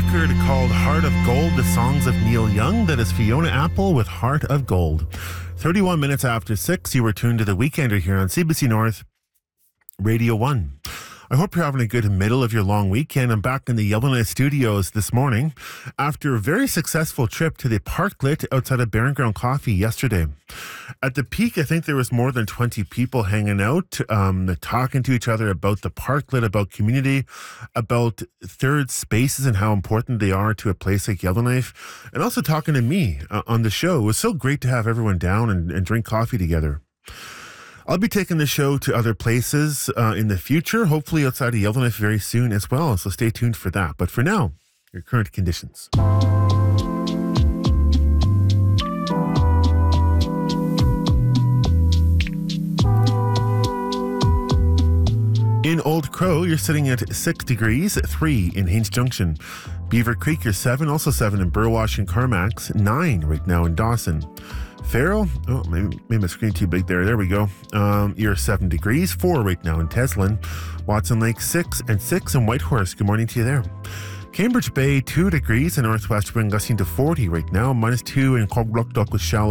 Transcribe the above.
record called Heart of Gold, the songs of Neil Young. That is Fiona Apple with Heart of Gold. 31 minutes after 6, you were tuned to The Weekender here on CBC North Radio 1. I hope you're having a good middle of your long weekend. I'm back in the Yellowknife studios this morning after a very successful trip to the Parklet outside of Barren Ground Coffee yesterday. At the peak, I think there was more than 20 people hanging out, talking to each other about the Parklet, about community, about third spaces and how important they are to a place like Yellowknife, and also talking to me on the show. It was so great to have everyone down and drink coffee together. I'll be taking the show to other places in the future, hopefully outside of Yellowknife very soon as well, so stay tuned for that. But for now, your current conditions. In Old Crow, you're sitting at 6 degrees, 3 in Haines Junction. Beaver Creek, you're 7, also 7 in Burwash and Carmacks, 9 right now in Dawson. Farrell, maybe my screen too big there. There we go. You're 7 degrees, 4 right now in Teslin. Watson Lake, 6 and 6 in Whitehorse. Good morning to you there. Cambridge Bay, 2 degrees, and northwest wind gusting to 40 right now. -2 in Cogbrookdock with shallow